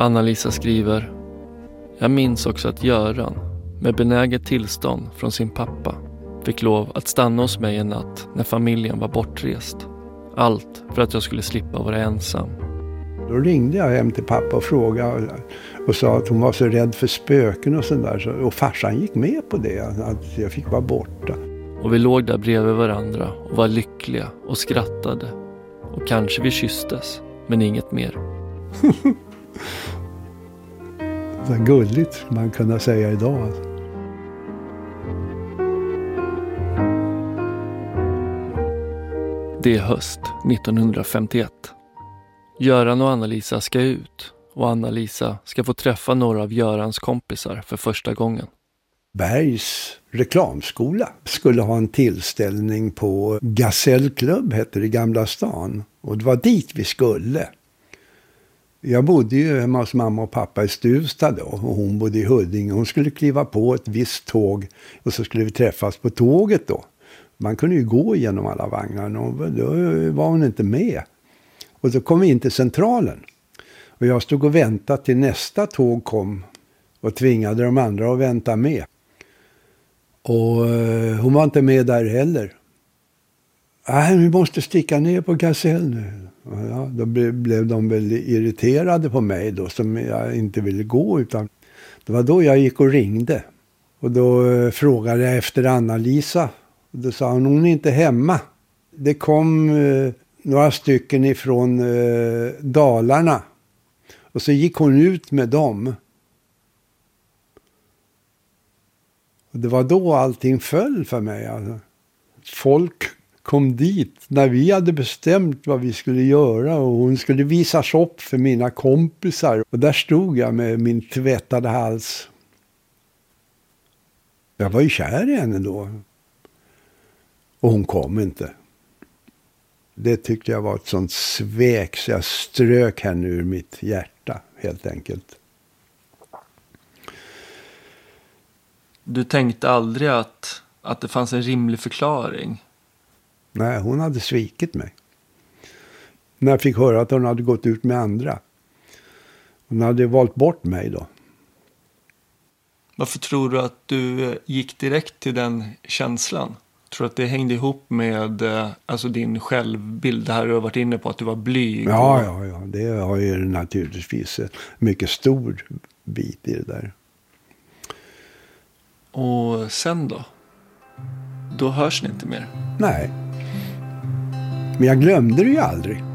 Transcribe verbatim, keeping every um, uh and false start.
Anna-Lisa skriver: Jag minns också att Göran, med benäget tillstånd från sin pappa, fick lov att stanna hos mig en natt när familjen var bortrest. Allt för att jag skulle slippa vara ensam. Då ringde jag hem till pappa och frågade och sa att hon var så rädd för spöken och sådär. Och farsan gick med på det, att jag fick vara borta. Och vi låg där bredvid varandra och var lyckliga och skrattade. Och kanske vi kysstes, men inget mer. Så gulligt man kunna säga idag. Det är höst nittonhundrafemtioett. Göran och Anna-Lisa ska ut och Anna-Lisa ska få träffa några av Görans kompisar för första gången. Bergs reklamskola skulle ha en tillställning på Gasellklubb, hette det, i Gamla stan. Och det var dit vi skulle. Jag bodde ju hemma hos mamma och pappa i Stuvsta då, och hon bodde i Huddinge. Hon skulle kliva på ett visst tåg och så skulle vi träffas på tåget då. Man kunde ju gå igenom alla vagnar och då var hon inte med. Och så kom vi in till centralen. Och jag stod och väntade till nästa tåg kom och tvingade de andra att vänta med. Och eh, hon var inte med där heller. Nej, vi måste sticka ner på Gasell nu. Ja, då blev, blev de väldigt irriterade på mig då, som jag inte ville gå, utan det var då jag gick och ringde. Och då eh, frågade jag efter Anna-Lisa. Och då sa hon, hon är inte hemma. Det kom eh, några stycken ifrån eh, Dalarna. Och så gick hon ut med dem. Och det var då allting föll för mig. Alltså. Folk kom dit när vi hade bestämt vad vi skulle göra. Och hon skulle visa shop för mina kompisar. Och där stod jag med min tvättade hals. Jag var ju kär i henne då. Och hon kom inte. Det tyckte jag var ett sånt svek så jag strök henne ur mitt hjärta helt enkelt. Du tänkte aldrig att, att det fanns en rimlig förklaring? Nej, hon hade svikit mig. När jag fick höra att hon hade gått ut med andra. Hon hade valt bort mig då. Varför tror du att du gick direkt till den känslan? Tror du att det hängde ihop med alltså din självbild? Det här du har varit inne på, att du var blyg. Ja, och... ja, ja. Det har ju naturligtvis en mycket stor bit i det där. Och sen då? Då hörs ni inte mer? Nej. Men jag glömde det ju aldrig.